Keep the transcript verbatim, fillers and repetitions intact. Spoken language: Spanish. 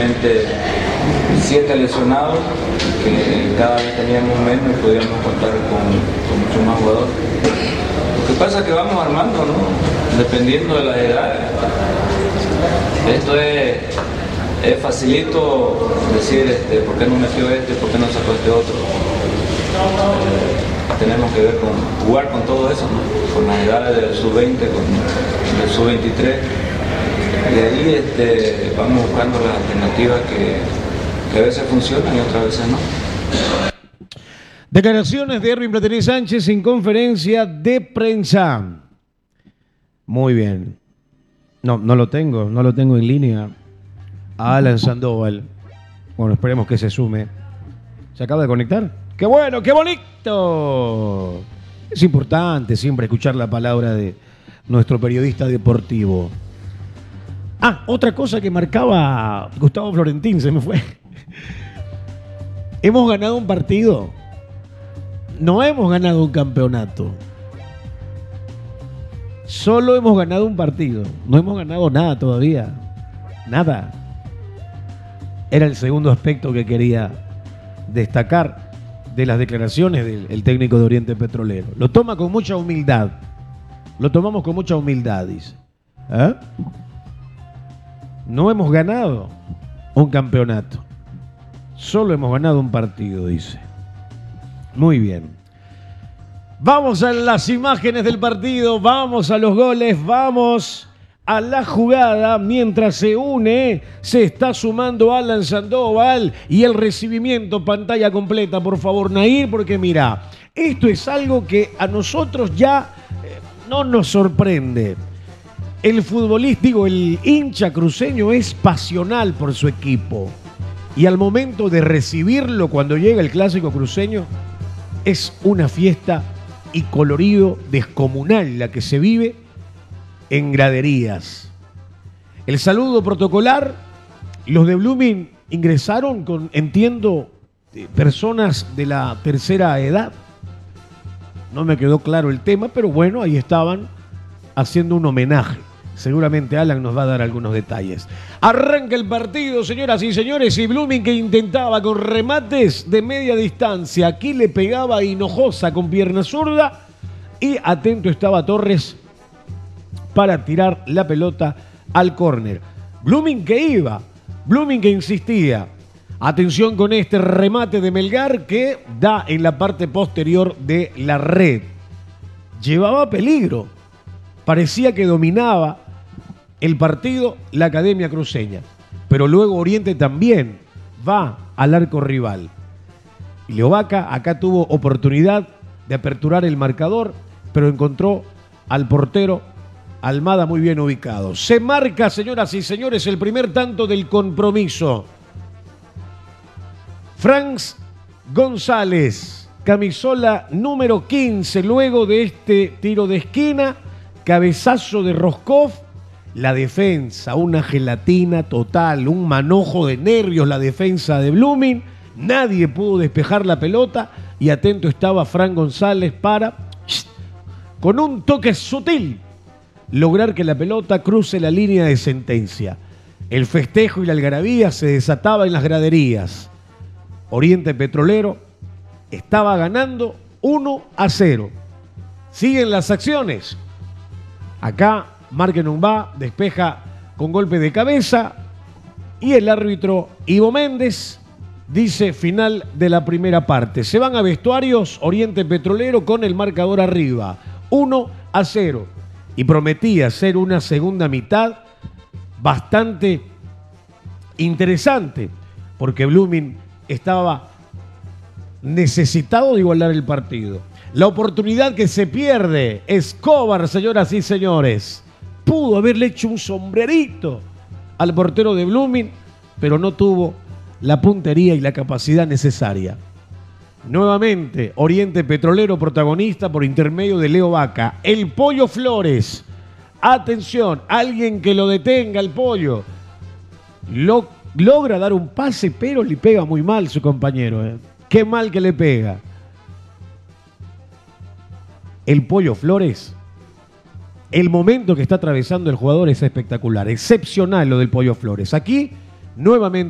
prácticamente siete lesionados, que cada vez teníamos menos y podíamos contar con, con muchos más jugadores. Lo que pasa es que vamos armando, ¿no? Dependiendo de las edades. Esto es, es facilito decir este, por qué no metió este, por qué no sacó este otro. Eh, tenemos que ver con, jugar con todo eso, ¿no? Con las edades del sub veinte, con el sub veintitrés. Y ahí este, vamos buscando las alternativas que, que a veces funcionan y otras veces no. Declaraciones de Erwin Platini Sánchez en conferencia de prensa. Muy bien. No, no lo tengo, no lo tengo en línea. A Alan Sandoval. Bueno, esperemos que se sume. ¿Se acaba de conectar? ¡Qué bueno, qué bonito! Es importante siempre escuchar la palabra de nuestro periodista deportivo. Ah, otra cosa que marcaba Gustavo Florentín, se me fue. Hemos ganado un partido. No hemos ganado un campeonato. Solo hemos ganado un partido. No hemos ganado nada todavía. Nada. Era el segundo aspecto que quería destacar de las declaraciones del el técnico de Oriente Petrolero. Lo toma con mucha humildad. Lo tomamos con mucha humildad, dice. ¿Eh? No hemos ganado un campeonato. Solo hemos ganado un partido, dice. Muy bien. Vamos a las imágenes del partido, vamos a los goles, vamos a la jugada. Mientras se une, se está sumando Alan Sandoval y el recibimiento, pantalla completa, por favor, Nair, porque mira, esto es algo que a nosotros ya eh, no nos sorprende. El futbolista, digo, el hincha cruceño es pasional por su equipo. Y al momento de recibirlo, cuando llega el clásico cruceño, es una fiesta y colorido descomunal la que se vive en graderías. El saludo protocolar, los de Blooming ingresaron con, entiendo, personas de la tercera edad. No me quedó claro el tema, pero bueno, ahí estaban haciendo un homenaje. Seguramente Alan nos va a dar algunos detalles. Arranca el partido, señoras y señores, y Blooming que intentaba con remates de media distancia. Aquí le pegaba Hinojosa con pierna zurda y atento estaba Torres para tirar la pelota al córner. Blooming que iba, Blooming que insistía. Atención con este remate de Melgar que da en la parte posterior de la red. Llevaba peligro. Parecía que dominaba el partido la Academia Cruceña. Pero luego Oriente también va al arco rival. Y Leovaca acá tuvo oportunidad de aperturar el marcador, pero encontró al portero Almada muy bien ubicado. Se marca, señoras y señores, el primer tanto del compromiso. Franz González, camisola número quince, luego de este tiro de esquina. Cabezazo de Roscoff, la defensa, una gelatina total, un manojo de nervios la defensa de Blooming. Nadie pudo despejar la pelota y atento estaba Fran González para, con un toque sutil, lograr que la pelota cruce la línea de sentencia. El festejo y la algarabía se desataba en las graderías. Oriente Petrolero estaba ganando uno a cero. Siguen las acciones. Acá Markenumba despeja con golpe de cabeza y el árbitro Ivo Méndez dice final de la primera parte. Se van a vestuarios Oriente Petrolero con el marcador arriba, uno a cero. Y prometía ser una segunda mitad bastante interesante porque Blooming estaba necesitado de igualar el partido. La oportunidad que se pierde, Escobar, señoras y señores. Pudo haberle hecho un sombrerito al portero de Blooming, pero no tuvo la puntería y la capacidad necesaria. Nuevamente, Oriente Petrolero protagonista por intermedio de Leovaca. El Pollo Flores. Atención, alguien que lo detenga el Pollo. Lo, logra dar un pase, pero le pega muy mal su compañero. ¿eh? Qué mal que le pega. El Pollo Flores, el momento que está atravesando el jugador es espectacular, excepcional lo del Pollo Flores. Aquí, nuevamente,